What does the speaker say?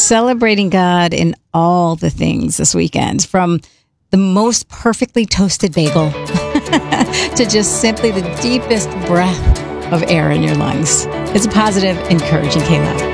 celebrating God in all the things this weekend, from the most perfectly toasted bagel to just simply the deepest breath of air in your lungs. It's a positive, encouraging Kayla.